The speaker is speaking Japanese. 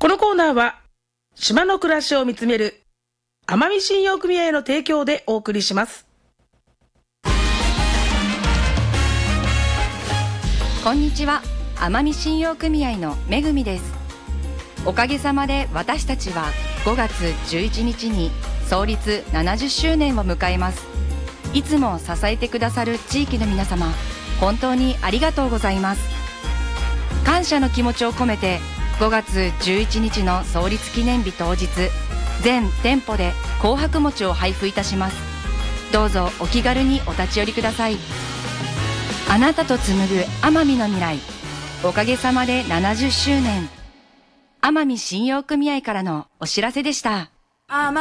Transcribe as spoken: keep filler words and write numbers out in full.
このコーナーは島の暮らしを見つめる奄美信用組合の提供でお送りします。 こんにちは、奄美信用組合のめぐみです。おかげさまで私たちはごがつじゅういちにちに創立ななじゅっしゅうねんを迎えます。いつも支えてくださる地域の皆様、本当にありがとうございます。感謝の気持ちを込めてごがつじゅういちにちの創立記念日当日、全店舗で紅白餅を配布いたします。どうぞお気軽にお立ち寄りください。あなたと紡ぐ奄美の未来、おかげさまでななじゅっしゅうねん、奄美信用組合からのお知らせでした。